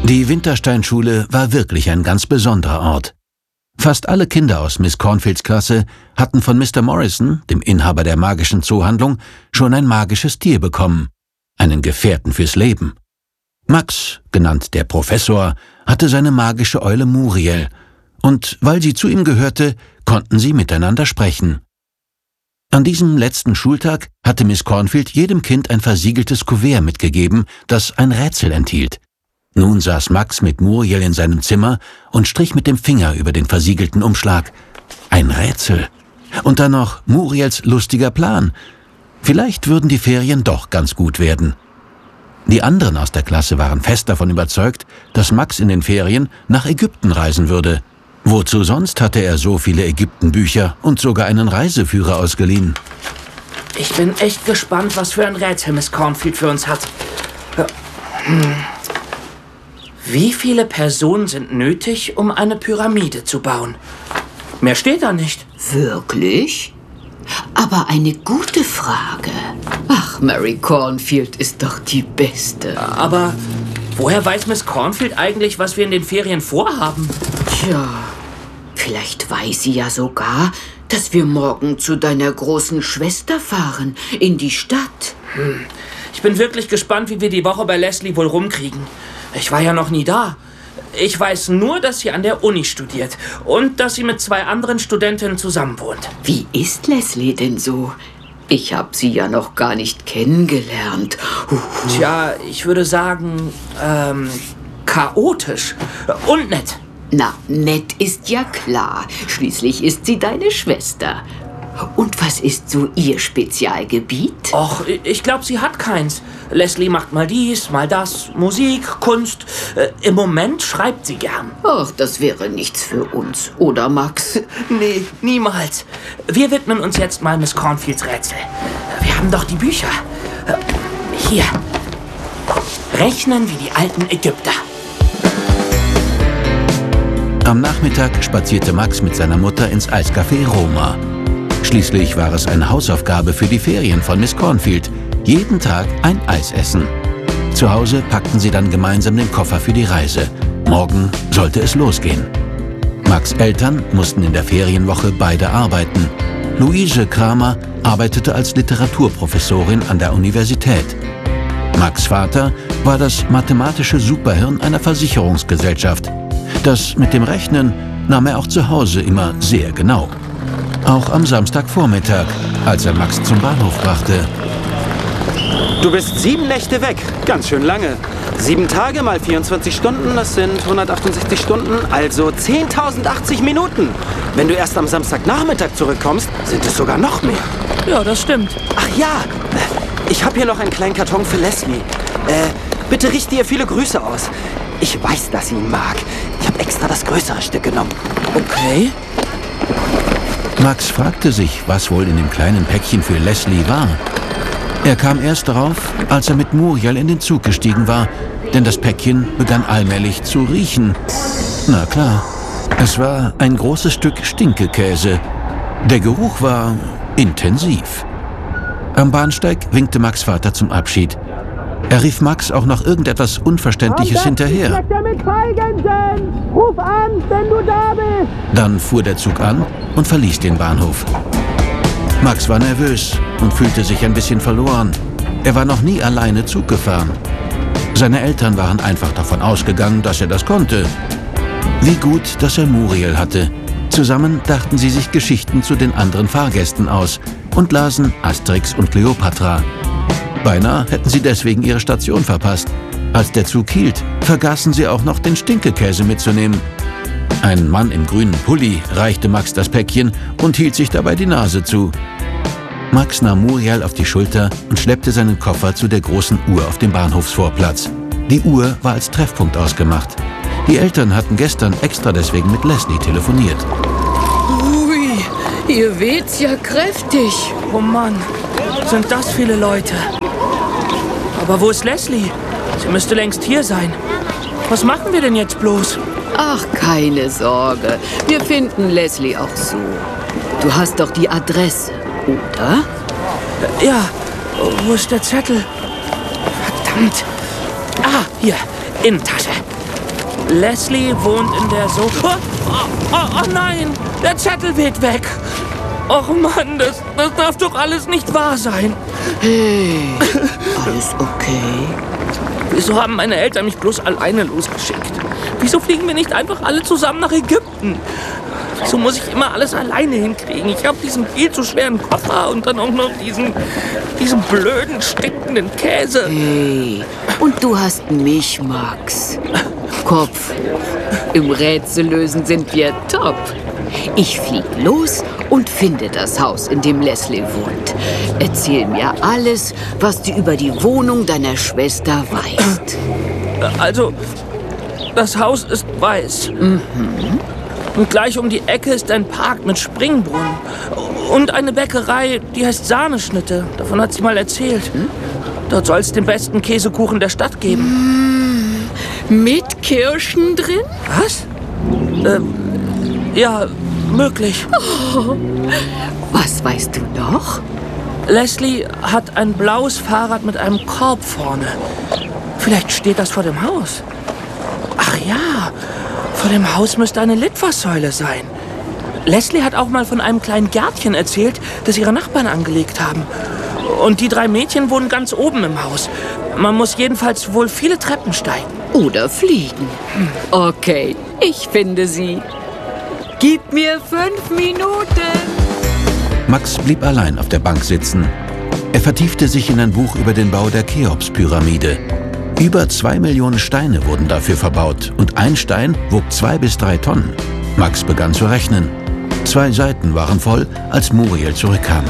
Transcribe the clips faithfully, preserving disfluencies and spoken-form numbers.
Die Wintersteinschule war wirklich ein ganz besonderer Ort. Fast alle Kinder aus Miss Cornfields Klasse hatten von Mister Morrison, dem Inhaber der magischen Zoohandlung, schon ein magisches Tier bekommen, einen Gefährten fürs Leben. Max, genannt der Professor, hatte seine magische Eule Muriel, und weil sie zu ihm gehörte, konnten sie miteinander sprechen. An diesem letzten Schultag hatte Miss Cornfield jedem Kind ein versiegeltes Kuvert mitgegeben, das ein Rätsel enthielt. Nun saß Max mit Muriel in seinem Zimmer und strich mit dem Finger über den versiegelten Umschlag. Ein Rätsel. Und dann noch Muriels lustiger Plan. Vielleicht würden die Ferien doch ganz gut werden. Die anderen aus der Klasse waren fest davon überzeugt, dass Max in den Ferien nach Ägypten reisen würde. Wozu sonst hatte er so viele Ägyptenbücher und sogar einen Reiseführer ausgeliehen? Ich bin echt gespannt, was für ein Rätsel Miss Cornfield für uns hat. Hm. Wie viele Personen sind nötig, um eine Pyramide zu bauen? Mehr steht da nicht. Wirklich? Aber eine gute Frage. Ach, Mary Cornfield ist doch die Beste. Aber woher weiß Miss Cornfield eigentlich, was wir in den Ferien vorhaben? Tja, vielleicht weiß sie ja sogar, dass wir morgen zu deiner großen Schwester fahren, in die Stadt. Hm. Ich bin wirklich gespannt, wie wir die Woche bei Leslie wohl rumkriegen. Ich war ja noch nie da. Ich weiß nur, dass sie an der Uni studiert und dass sie mit zwei anderen Studentinnen zusammenwohnt. Wie ist Leslie denn so? Ich habe sie ja noch gar nicht kennengelernt. Uhu. Tja, ich würde sagen, ähm, chaotisch und nett. Na, nett ist ja klar. Schließlich ist sie deine Schwester. Und was ist so ihr Spezialgebiet? Och, ich glaube, sie hat keins. Leslie macht mal dies, mal das. Musik, Kunst. Äh, Im Moment schreibt sie gern. Ach, das wäre nichts für uns, oder Max? Nee, niemals. Wir widmen uns jetzt mal Miss Cornfields Rätsel. Wir haben doch die Bücher. Hier. Rechnen wie die alten Ägypter. Am Nachmittag spazierte Max mit seiner Mutter ins Eiscafé Roma. Schließlich war es eine Hausaufgabe für die Ferien von Miss Cornfield. Jeden Tag ein Eis essen. Zu Hause packten sie dann gemeinsam den Koffer für die Reise. Morgen sollte es losgehen. Max' Eltern mussten in der Ferienwoche beide arbeiten. Luise Kramer arbeitete als Literaturprofessorin an der Universität. Max' Vater war das mathematische Superhirn einer Versicherungsgesellschaft. Das mit dem Rechnen nahm er auch zu Hause immer sehr genau. Auch am Samstagvormittag, als er Max zum Bahnhof brachte. Du bist sieben Nächte weg. Ganz schön lange. Sieben Tage mal vierundzwanzig Stunden, das sind hundertachtundsechzig Stunden, also zehntausendachtzig Minuten. Wenn du erst am Samstagnachmittag zurückkommst, sind es sogar noch mehr. Ja, das stimmt. Ach ja, ich habe hier noch einen kleinen Karton für Leslie. Äh, bitte richte ihr viele Grüße aus. Ich weiß, dass sie ihn mag. Ich habe extra das größere Stück genommen. Okay. Max fragte sich, was wohl in dem kleinen Päckchen für Leslie war. Er kam erst darauf, als er mit Muriel in den Zug gestiegen war, denn das Päckchen begann allmählich zu riechen. Na klar, es war ein großes Stück Stinkekäse. Der Geruch war intensiv. Am Bahnsteig winkte Max' Vater zum Abschied. Er rief Max auch noch irgendetwas Unverständliches hinterher. Ruf an, wenn du da bist! Dann fuhr der Zug an und verließ den Bahnhof. Max war nervös und fühlte sich ein bisschen verloren. Er war noch nie alleine Zug gefahren. Seine Eltern waren einfach davon ausgegangen, dass er das konnte. Wie gut, dass er Muriel hatte. Zusammen dachten sie sich Geschichten zu den anderen Fahrgästen aus und lasen Asterix und Kleopatra. Beinahe hätten sie deswegen ihre Station verpasst. Als der Zug hielt, vergaßen sie auch noch den Stinkekäse mitzunehmen. Ein Mann im grünen Pulli reichte Max das Päckchen und hielt sich dabei die Nase zu. Max nahm Muriel auf die Schulter und schleppte seinen Koffer zu der großen Uhr auf dem Bahnhofsvorplatz. Die Uhr war als Treffpunkt ausgemacht. Die Eltern hatten gestern extra deswegen mit Leslie telefoniert. Ui, ihr weht's ja kräftig. Oh Mann, sind das viele Leute. Aber wo ist Leslie? Sie müsste längst hier sein. Was machen wir denn jetzt bloß? Ach, keine Sorge. Wir finden Leslie auch so. Du hast doch die Adresse, oder? Ja, wo ist der Zettel? Verdammt. Ah, hier, Innentasche. Leslie wohnt in der so... Oh, oh, oh, oh nein, der Zettel weht weg. Och Mann, das, das darf doch alles nicht wahr sein. Hey, alles okay? Wieso haben meine Eltern mich bloß alleine losgeschickt? Wieso fliegen wir nicht einfach alle zusammen nach Ägypten? Wieso muss ich immer alles alleine hinkriegen? Ich habe diesen viel zu schweren Koffer und dann auch noch diesen, diesen blöden, stinkenden Käse. Hey, und du hast mich, Max. Kopf hoch. Im Rätsellösen sind wir top. Ich flieg los und finde das Haus, in dem Leslie wohnt. Erzähl mir alles, was du über die Wohnung deiner Schwester weißt. Also, das Haus ist weiß. Mhm. Und gleich um die Ecke ist ein Park mit Springbrunnen. Und eine Bäckerei, die heißt Sahneschnitte. Davon hat sie mal erzählt. Hm? Dort soll es den besten Käsekuchen der Stadt geben. Mmh, mit Kirschen drin? Was? Ähm, ja, möglich. Oh, was weißt du noch? Leslie hat ein blaues Fahrrad mit einem Korb vorne. Vielleicht steht das vor dem Haus. Ach ja, vor dem Haus müsste eine Litfaßsäule sein. Leslie hat auch mal von einem kleinen Gärtchen erzählt, das ihre Nachbarn angelegt haben. Und die drei Mädchen wohnen ganz oben im Haus. Man muss jedenfalls wohl viele Treppen steigen. Oder fliegen. Okay, ich finde sie. Gib mir fünf Minuten. Max blieb allein auf der Bank sitzen. Er vertiefte sich in ein Buch über den Bau der Cheops-Pyramide. Über zwei Millionen Steine wurden dafür verbaut und ein Stein wog zwei bis drei Tonnen. Max begann zu rechnen. Zwei Seiten waren voll, als Muriel zurückkam.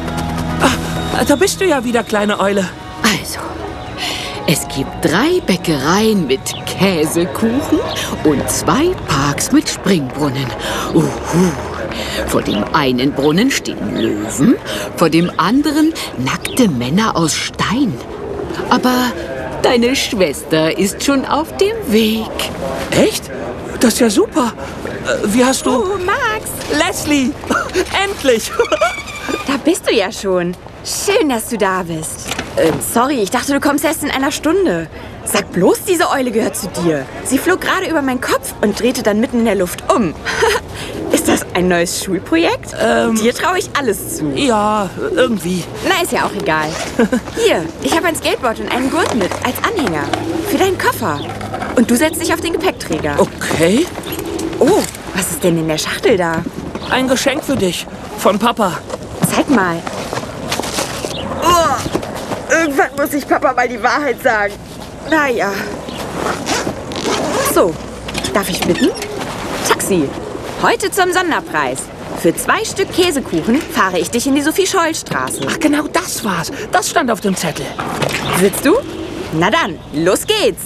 Ach, da bist du ja wieder, kleine Eule. Also, es gibt drei Bäckereien mit Käsekuchen und zwei Parks mit Springbrunnen. Uhu. Vor dem einen Brunnen stehen Löwen, vor dem anderen nackte Männer aus Stein. Aber deine Schwester ist schon auf dem Weg. Echt? Das ist ja super. Wie hast du... Oh, Max! Leslie! Endlich! Da bist du ja schon. Schön, dass du da bist. Ähm, sorry, ich dachte, du kommst erst in einer Stunde. Sag bloß, diese Eule gehört zu dir. Sie flog gerade über meinen Kopf und drehte dann mitten in der Luft um. Ist das ein neues Schulprojekt? Ähm, Dir traue ich alles zu. Ja, irgendwie. Na, ist ja auch egal. Hier, ich habe ein Skateboard und einen Gurt mit, als Anhänger. Für deinen Koffer. Und du setzt dich auf den Gepäckträger. Okay. Oh, was ist denn in der Schachtel da? Ein Geschenk für dich. Von Papa. Zeig mal. Oh, irgendwann muss ich Papa mal die Wahrheit sagen. Naja. So, darf ich bitten? Taxi. Heute zum Sonderpreis. Für zwei Stück Käsekuchen fahre ich dich in die Sophie-Scholl-Straße. Ach, genau das war's. Das stand auf dem Zettel. Willst du? Na dann, los geht's.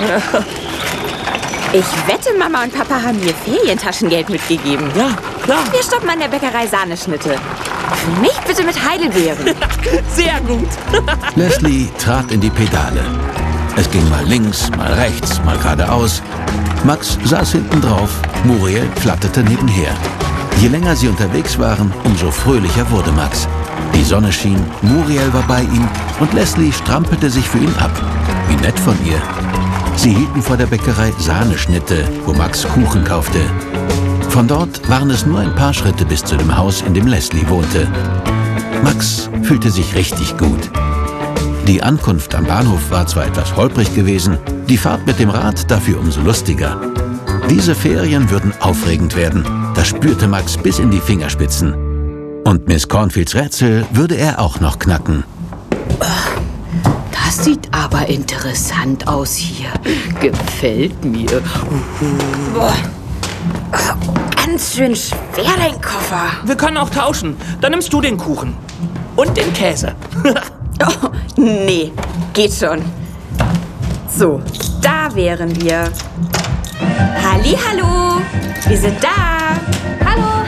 Ich wette, Mama und Papa haben mir Ferientaschengeld mitgegeben. Ja, klar. Wir stoppen an der Bäckerei Sahneschnitte. Für mich bitte mit Heidelbeeren. Sehr gut. Leslie trat in die Pedale. Es ging mal links, mal rechts, mal geradeaus. Max saß hinten drauf, Muriel flatterte nebenher. Je länger sie unterwegs waren, umso fröhlicher wurde Max. Die Sonne schien, Muriel war bei ihm und Leslie strampelte sich für ihn ab. Wie nett von ihr. Sie hielten vor der Bäckerei Sahneschnitte, wo Max Kuchen kaufte. Von dort waren es nur ein paar Schritte bis zu dem Haus, in dem Leslie wohnte. Max fühlte sich richtig gut. Die Ankunft am Bahnhof war zwar etwas holprig gewesen, die Fahrt mit dem Rad dafür umso lustiger. Diese Ferien würden aufregend werden, das spürte Max bis in die Fingerspitzen. Und Miss Cornfields Rätsel würde er auch noch knacken. Das sieht aber interessant aus hier. Gefällt mir. Boah. Ganz schön schwer, dein Koffer. Wir können auch tauschen. Dann nimmst du den Kuchen. Und den Käse. Oh, nee, geht schon. So, da wären wir. Hallihallo, wir sind da. Hallo.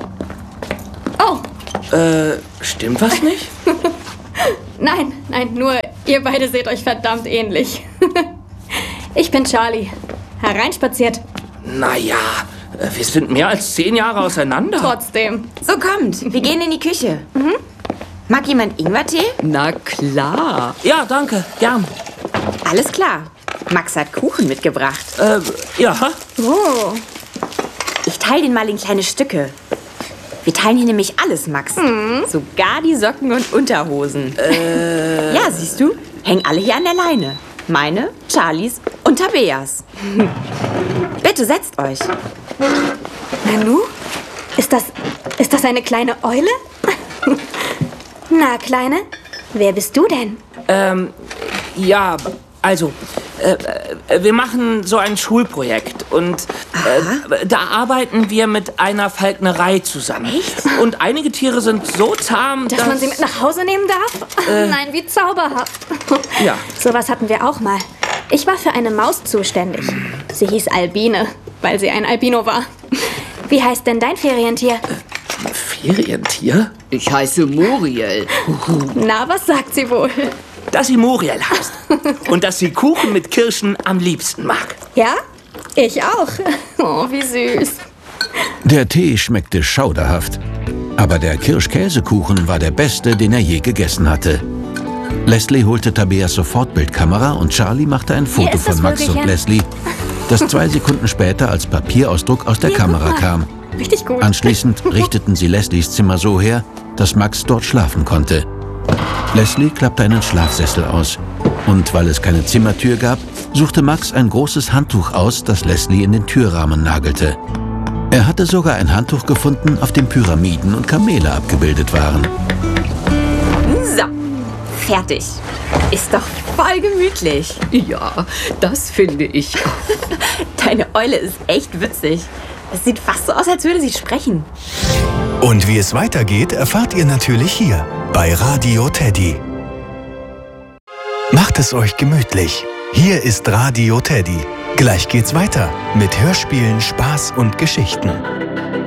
Oh. Äh, stimmt was nicht? Nein, nein, nur ihr beide seht euch verdammt ähnlich. Ich bin Charlie. Hereinspaziert. Naja, wir sind mehr als zehn Jahre auseinander. Trotzdem. So, kommt, wir gehen in die Küche. Mhm. Mag jemand Ingwertee? Na klar. Ja, danke, gern. Alles klar. Max hat Kuchen mitgebracht. Äh, ja. Oh. Ich teile den mal in kleine Stücke. Wir teilen hier nämlich alles, Max. Mhm. Sogar die Socken und Unterhosen. Äh. Ja, siehst du? Hängen alle hier an der Leine. Meine, Charlies und Tabeas. Bitte setzt euch. Nanu? Ist das, ist das eine kleine Eule? Na, Kleine, wer bist du denn? Ähm, ja, also, äh, äh, wir machen so ein Schulprojekt und äh, da arbeiten wir mit einer Falknerei zusammen. Echt? Und einige Tiere sind so zahm, Dass dass... man sie mit nach Hause nehmen darf? Äh. Nein, wie zauberhaft. Ja. Sowas hatten wir auch mal. Ich war für eine Maus zuständig. Sie hieß Albine, weil sie ein Albino war. Wie heißt denn dein Ferientier? Ferientier? Ich heiße Muriel. Na, was sagt sie wohl? Dass sie Muriel heißt. Und dass sie Kuchen mit Kirschen am liebsten mag. Ja? Ich auch. Oh, wie süß. Der Tee schmeckte schauderhaft. Aber der Kirschkäsekuchen war der beste, den er je gegessen hatte. Leslie holte Tabeas Sofortbildkamera und Charlie machte ein Foto ist das von Max und Vögelchen. Leslie, das zwei Sekunden später als Papierausdruck aus der Hier, Kamera guck mal. kam. Richtig gut. Anschließend richteten sie Leslies Zimmer so her, dass Max dort schlafen konnte. Leslie klappte einen Schlafsessel aus. Und weil es keine Zimmertür gab, suchte Max ein großes Handtuch aus, das Leslie in den Türrahmen nagelte. Er hatte sogar ein Handtuch gefunden, auf dem Pyramiden und Kamele abgebildet waren. So, fertig. Ist doch voll gemütlich. Ja, das finde ich auch. Deine Eule ist echt witzig. Es sieht fast so aus, als würde sie sprechen. Und wie es weitergeht, erfahrt ihr natürlich hier bei Radio Teddy. Macht es euch gemütlich. Hier ist Radio Teddy. Gleich geht's weiter mit Hörspielen, Spaß und Geschichten.